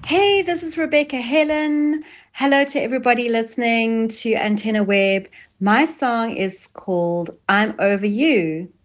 Hey, this is Rebecca Helen. Hello to everybody listening to Antenna Web. My song is called I'm Over You.